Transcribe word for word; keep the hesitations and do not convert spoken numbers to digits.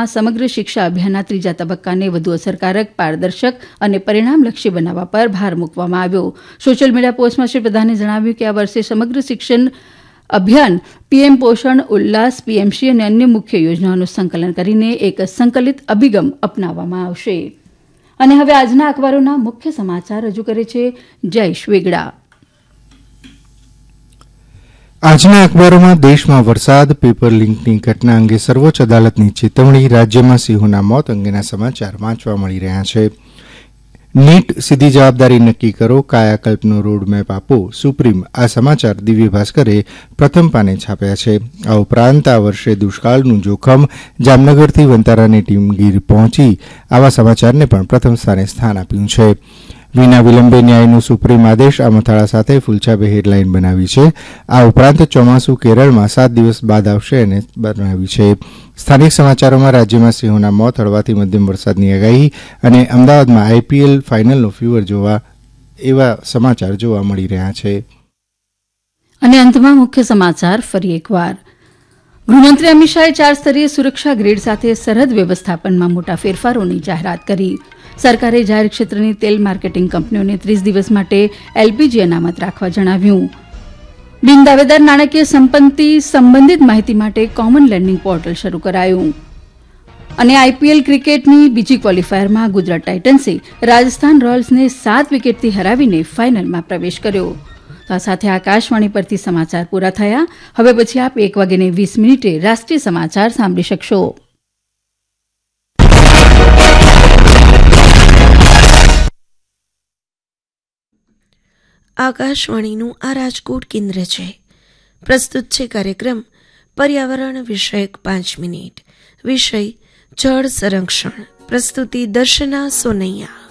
રાજ્યમાં સમગ્ર શિક્ષા અભિયાનના ત્રીજા તબક્કાને વધુ અસરકારક, પારદર્શક અને પરિણામલક્ષી બનાવવા પર ભાર મૂકવામાં આવ્યો. સોશિયલ મીડિયા પોસ્ટમાં શ્રી પ્રધાને જણાવ્યું કે આ વર્ષે સમગ્ર શિક્ષણ અભિયાન પીએમ પોષણ, ઉલ્લાસ, પીએમશ્રી અને અન્ય મુખ્ય યોજનાઓનું સંકલન કરીને એક સંકલિત અભિગમ અપનાવવામાં આવશે. અને હવે આજના અખબારોના મુખ્ય સમાચાર રજૂ કરે છે જયેશ વેગડા. આજના અખબારોમાં દેશમાં વરસાદ, પેપર લીકની ઘટના અંગે સર્વોચ્ચ અદાલતની ચેતવણી, રાજ્યમાં સિંહોના મોત અંગેના સમાચાર વાંચવા મળી રહ્યા છે. નીટ સીધી જવાબદારી નક્કી કરો, કાયાકલ્પનો રોડમેપ આપો, સુપ્રીમ આ સમાચાર દિવ્ય ભાસ્કરે પ્રથમ પાને છાપ્યા છે. આ ઉપરાંત આ વર્ષે દુષ્કાળનું જોખમ, જામનગરથી વંતારાની ટીમ ગીર પહોંચી આવા સમાચારને પણ પ્રથમ સ્થાને સ્થાન આપ્યું છે. વિના વિલંબે ન્યાયનો સુપ્રીમ આદેશ આ મથાળા સાથે ફૂલછાપે હેડલાઇન બનાવી છે. આ ઉપરાંત ચોમાસું કેરળમાં સાત દિવસ બાદ આવશે અને બનાવી છે. સ્થાનિક સમાચારોમાં રાજ્યમાં સિંહોના મોત, હળવાથી મધ્યમ વરસાદની આગાહી અને અમદાવાદમાં આઈપીએલ ફાઇનલનો ફીવર જોવા એવા સમાચાર જોવા મળી રહ્યા છે. અને અંતમાં મુખ્ય સમાચાર ફરી એકવાર. ગૃહમંત્રી અમિત શાહે ચાર સ્તરીય સુરક્ષા ગ્રીડ સાથે સરહદ વ્યવસ્થાપનમાં મોટા ફેરફારોની જાહેરાત કરી. સરકારે જાહેર ક્ષેત્રની તેલ માર્કેટિંગ કંપનીઓને ત્રીસ દિવસ માટે એલપીજી અનામત રાખવા જણાવ્યું. બિનદાવેદાર નાણાકીય સંપત્તિ સંબંધિત માહિતી માટે કોમન લેન્ડિંગ પોર્ટલ શરૂ કરાયું. અને આઈપીએલ ક્રિકેટની બીજી ક્વોલિફાયરમાં ગુજરાત ટાઇટન્સે રાજસ્થાન રોયલ્સને સાત વિકેટથી હરાવીને ફાઇનલમાં પ્રવેશ કર્યો. તો આ સાથે આકાશવાણી પરથી સમાચાર પૂરા થયા. હવે પછી આપ એક વાગ્યે વીસ મિનિટે રાષ્ટ્રીય સમાચાર સાંભળી શકશો. આકાશવાણીનું આ રાજકોટ કેન્દ્ર છે. પ્રસ્તુત છે કાર્યક્રમ પર્યાવરણ વિષયક પાંચ મિનિટ. વિષય જળ સંરક્ષણ. પ્રસ્તુતિ દર્શના સોનૈયા.